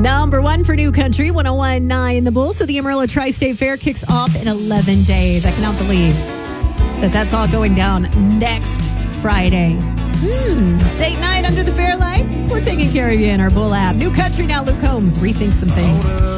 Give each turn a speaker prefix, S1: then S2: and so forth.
S1: Number one for New Country, 101.9 The Bull. So the Amarillo Tri-State Fair kicks off in 11 days. I cannot believe that's all going down next Friday. Date night under the fair lights. We're taking care of you in our Bull app. New Country now, Luke Combs rethinks some things.